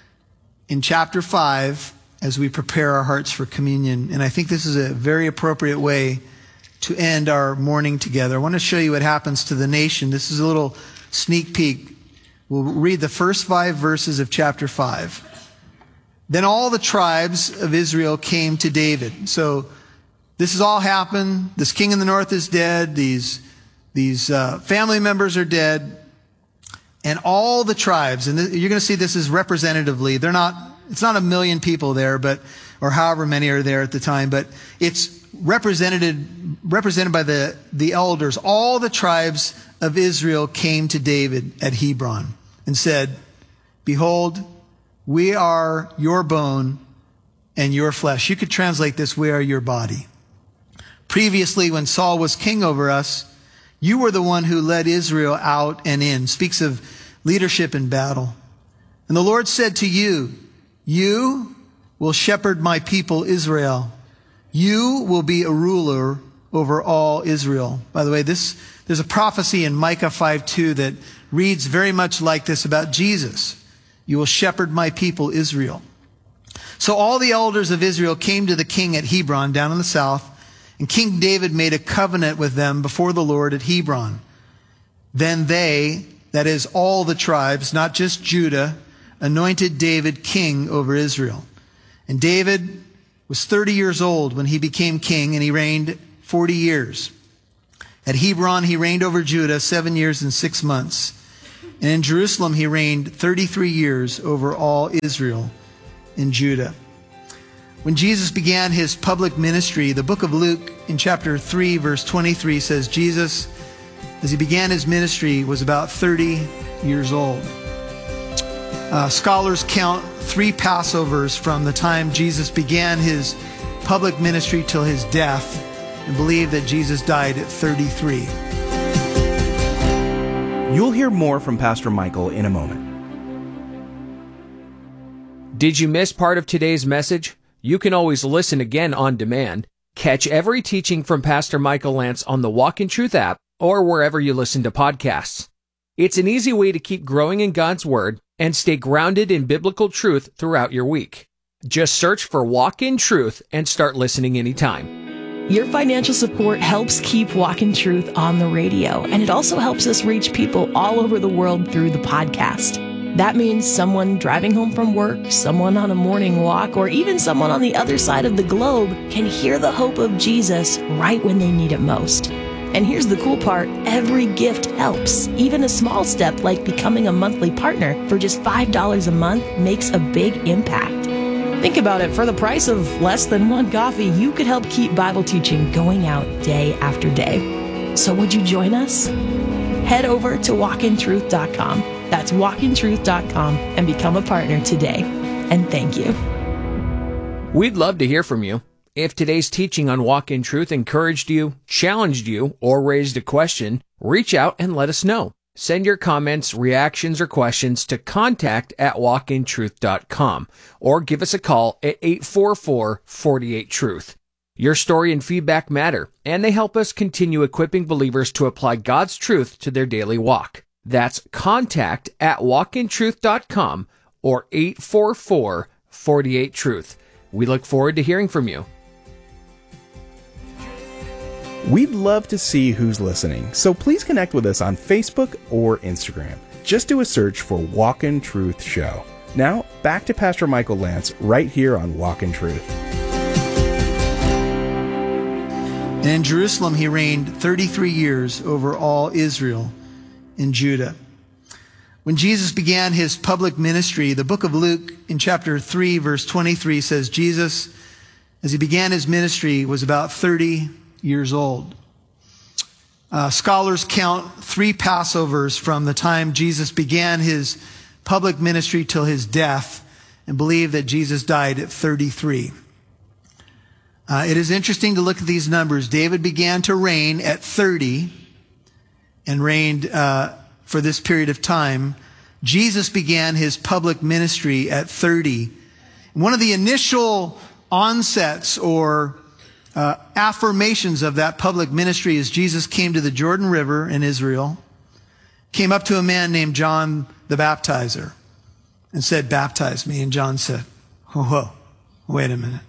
S22: in chapter 5 as we prepare our hearts for communion. And I think this is a very appropriate way to end our morning together. I want to show you what happens to the nation. This is a little sneak peek. We'll read the first 5 verses of chapter 5. Then all the tribes of Israel came to David. So this has all happened. This king in the north is dead. These family members are dead. And all the tribes, and you're going to see this is representatively, it's not 1 million people there, or however many are there at the time, but it's represented by the elders. All the tribes of Israel came to David at Hebron and said, behold, we are your bone and your flesh. You could translate this, we are your body. Previously, when Saul was king over us, you were the one who led Israel out and in. Speaks of leadership in battle. And the Lord said to you, you will shepherd my people Israel. You will be a ruler over all Israel. By the way, there's a prophecy in Micah 5:2 that reads very much like this about Jesus. You will shepherd my people Israel. So all the elders of Israel came to the king at Hebron down in the south, and King David made a covenant with them before the Lord at Hebron. Then they, that is all the tribes, not just Judah, anointed David king over Israel. And David was 30 years old when he became king, and he reigned 40 years. At Hebron, he reigned over Judah 7 years and 6 months. And in Jerusalem, he reigned 33 years over all Israel in Judah. When Jesus began his public ministry, the book of Luke in chapter 3, verse 23 says, Jesus, as he began his ministry, was about 30 years old. Scholars count 3 Passovers from the time Jesus began his public ministry till his death, and believe that Jesus died at 33.
S21: You'll hear more from Pastor Michael in a moment.
S5: Did you miss part of today's message? You can always listen again on demand. Catch every teaching from Pastor Michael Lantz on the Walk in Truth app or wherever you listen to podcasts. It's an easy way to keep growing in God's Word and stay grounded in biblical truth throughout your week. Just search for Walk in Truth and start listening anytime.
S6: Your financial support helps keep Walk in Truth on the radio, and it also helps us reach people all over the world through the podcast. That means someone driving home from work, someone on a morning walk, or even someone on the other side of the globe can hear the hope of Jesus right when they need it most. And here's the cool part, every gift helps. Even a small step like becoming a monthly partner for just $5 a month makes a big impact. Think about it, for the price of less than 1 coffee, you could help keep Bible teaching going out day after day. So would you join us? Head over to walkintruth.com. That's walkintruth.com and become a partner today. And thank you.
S5: We'd love to hear from you. If today's teaching on Walk in Truth encouraged you, challenged you, or raised a question, reach out and let us know. Send your comments, reactions, or questions to contact@walkintruth.com or give us a call at 844-48-TRUTH. Your story and feedback matter, and they help us continue equipping believers to apply God's truth to their daily walk. That's contact@walkintruth.com or 844-48-TRUTH. We look forward to hearing from you.
S21: We'd love to see who's listening, so please connect with us on Facebook or Instagram. Just do a search for Walk in Truth Show. Now, back to Pastor Michael Lantz right here on Walk in Truth.
S22: And in Jerusalem, he reigned 33 years over all Israel in Judah. When Jesus began his public ministry, the book of Luke in chapter 3, verse 23 says, Jesus, as he began his ministry, was about 30 years old. Scholars count 3 Passovers from the time Jesus began his public ministry till his death, and believe that Jesus died at 33. It is interesting to look at these numbers. David began to reign at 30 and reigned for this period of time. Jesus began his public ministry at 30. One of the initial onsets or affirmations of that public ministry is Jesus came to the Jordan River in Israel, came up to a man named John the Baptizer and said, "Baptize me." And John said, "Whoa, wait a minute.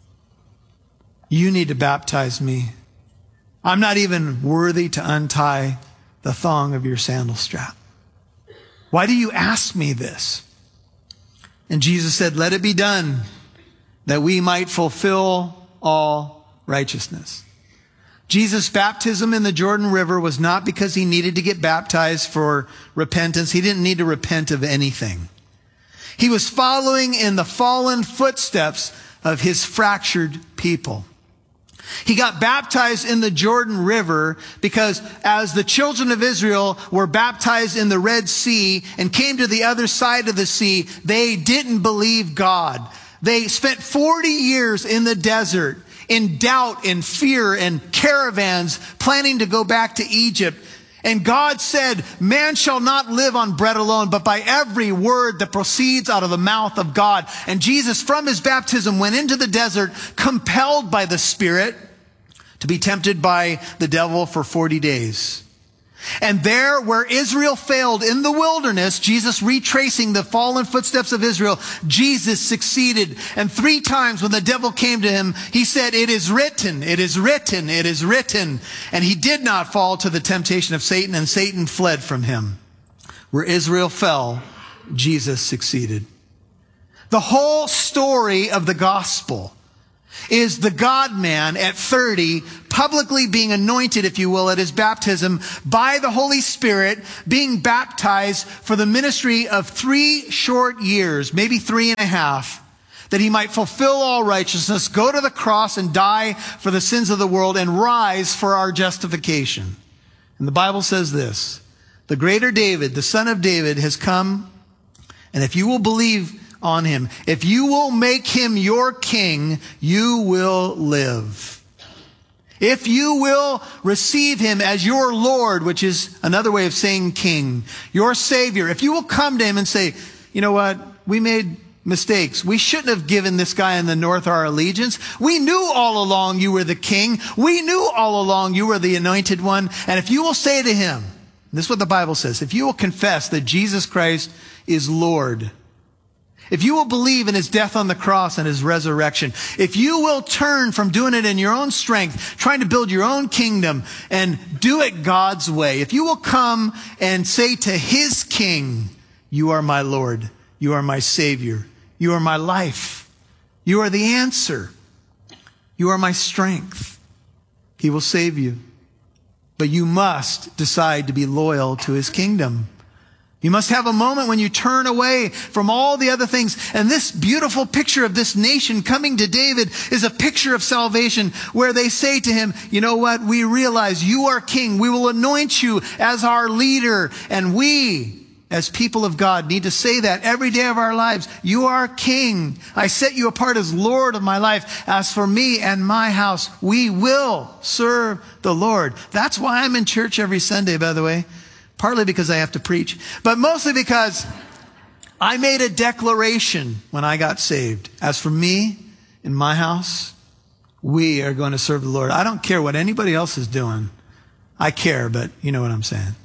S22: You need to baptize me. I'm not even worthy to untie the thong of your sandal strap. Why do you ask me this?" And Jesus said, "Let it be done, that we might fulfill all righteousness." Jesus' baptism in the Jordan River was not because he needed to get baptized for repentance. He didn't need to repent of anything. He was following in the fallen footsteps of his fractured people. He got baptized in the Jordan River because as the children of Israel were baptized in the Red Sea and came to the other side of the sea, they didn't believe God. They spent 40 years in the desert in doubt and fear and caravans planning to go back to Egypt. And God said, "Man shall not live on bread alone, but by every word that proceeds out of the mouth of God." And Jesus, from his baptism, went into the desert, compelled by the Spirit, to be tempted by the devil for 40 days. And there, where Israel failed in the wilderness, Jesus retracing the fallen footsteps of Israel, Jesus succeeded. And 3 times when the devil came to him, he said, "It is written, it is written, it is written." And he did not fall to the temptation of Satan, and Satan fled from him. Where Israel fell, Jesus succeeded. The whole story of the gospel is the God-man at 30 publicly being anointed, if you will, at his baptism by the Holy Spirit, being baptized for the ministry of 3 short years, maybe 3.5, that he might fulfill all righteousness, go to the cross and die for the sins of the world, and rise for our justification. And the Bible says this: the greater David, the son of David, has come, and if you will believe on him, if you will make him your king, you will live. If you will receive him as your Lord, which is another way of saying king, your Savior, if you will come to him and say, "You know what? We made mistakes. We shouldn't have given this guy in the north our allegiance. We knew all along you were the king. We knew all along you were the anointed one." And if you will say to him, this is what the Bible says, if you will confess that Jesus Christ is Lord, if you will believe in his death on the cross and his resurrection, if you will turn from doing it in your own strength, trying to build your own kingdom, and do it God's way, if you will come and say to his king, "You are my Lord, you are my Savior, you are my life, you are the answer, you are my strength," he will save you. But you must decide to be loyal to his kingdom. You must have a moment when you turn away from all the other things. And this beautiful picture of this nation coming to David is a picture of salvation, where they say to him, "You know what? We realize you are king. We will anoint you as our leader." And we, as people of God, need to say that every day of our lives. "You are king. I set you apart as Lord of my life. As for me and my house, we will serve the Lord." That's why I'm in church every Sunday, by the way. Partly because I have to preach, but mostly because I made a declaration when I got saved. As for me and my house, we are going to serve the Lord. I don't care what anybody else is doing. I care, but you know what I'm saying.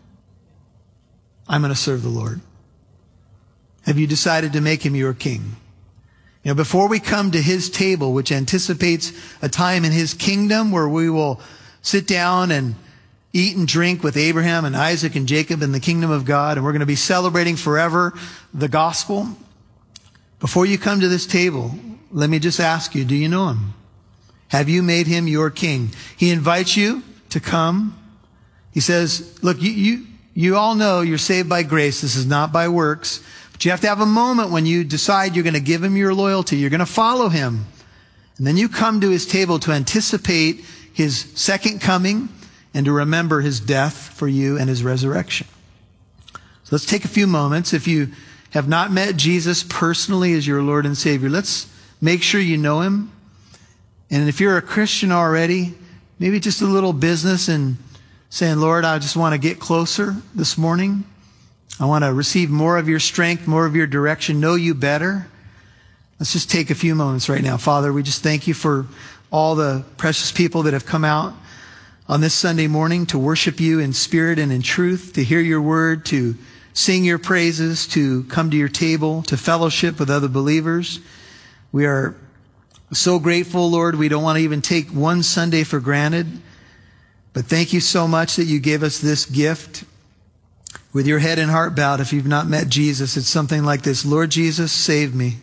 S22: I'm going to serve the Lord. Have you decided to make him your king? You know, before we come to his table, which anticipates a time in his kingdom where we will sit down and eat and drink with Abraham and Isaac and Jacob in the kingdom of God, and we're going to be celebrating forever the gospel. Before you come to this table, let me just ask you, do you know him? Have you made him your king? He invites you to come. He says, look, you all know you're saved by grace. This is not by works. But you have to have a moment when you decide you're going to give him your loyalty. You're going to follow him. And then you come to his table to anticipate his second coming and to remember his death for you and his resurrection. So let's take a few moments. If you have not met Jesus personally as your Lord and Savior, let's make sure you know him. And if you're a Christian already, maybe just a little business and saying, "Lord, I just want to get closer this morning. I want to receive more of your strength, more of your direction, know you better." Let's just take a few moments right now. Father, we just thank you for all the precious people that have come out on this Sunday morning to worship you in spirit and in truth, to hear your word, to sing your praises, to come to your table, to fellowship with other believers. We are so grateful, Lord. We don't want to even take one Sunday for granted. But thank you so much that you gave us this gift. With your head and heart bowed, if you've not met Jesus, it's something like this: "Lord Jesus, save me.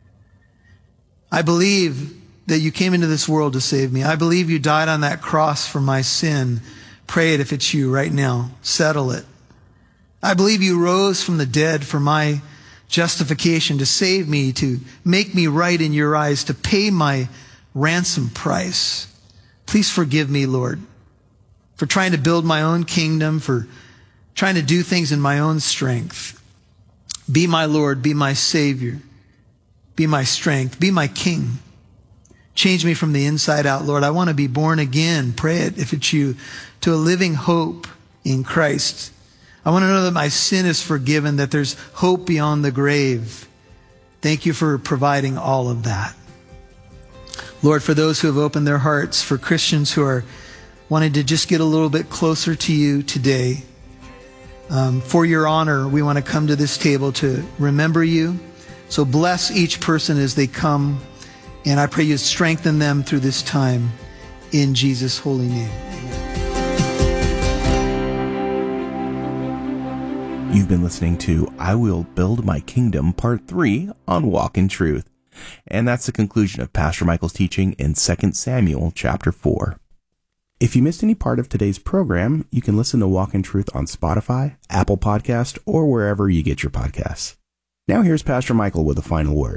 S22: I believe that you came into this world to save me. I believe you died on that cross for my sin. Pray it if it's you right now. Settle it. I believe you rose from the dead for my justification, to save me, to make me right in your eyes, to pay my ransom price. Please forgive me, Lord, for trying to build my own kingdom, for trying to do things in my own strength. Be my Lord, be my Savior, be my strength, be my King. Change me from the inside out, Lord. I want to be born again. Pray it if it's you, to a living hope in Christ. I want to know that my sin is forgiven, that there's hope beyond the grave. Thank you for providing all of that. Lord, for those who have opened their hearts, for Christians who are wanting to just get a little bit closer to you today, for your honor, we want to come to this table to remember you. So bless each person as they come, and I pray you strengthen them through this time in Jesus' holy name.
S21: You've been listening to I Will Build My Kingdom Part 3 on Walk in Truth. And that's the conclusion of Pastor Michael's teaching in 2 Samuel chapter 4. If you missed any part of today's program, you can listen to Walk in Truth on Spotify, Apple Podcast, or wherever you get your podcasts. Now here's Pastor Michael with a final word.